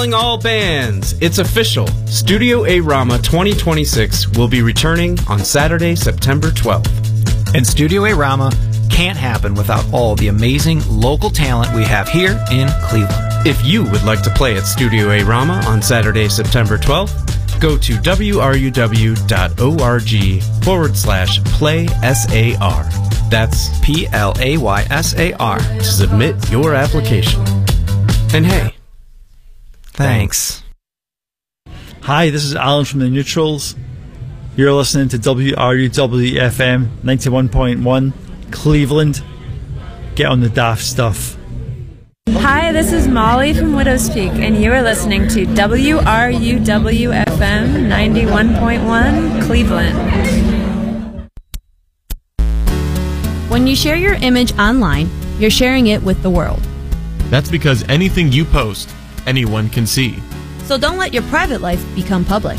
calling all bands. It's official. Studio A-Rama 2026 will be returning on Saturday, September 12th. And Studio A-Rama can't happen without all the amazing local talent we have here in Cleveland. If you would like to play at Studio A-Rama on Saturday, September 12th, go to wruw.org/playsar. That's PLAYSAR. to submit your application. And hey, Thanks. Hi, this is Alan from the Neutrals. You're listening to WRUW-FM 91.1 Cleveland. Get on the daft stuff. Hi, this is Molly from Widow's Peak, and you are listening to WRUW-FM 91.1 Cleveland. When you share your image online, you're sharing it with the world. That's because anything you post, anyone can see. So don't let your private life become public.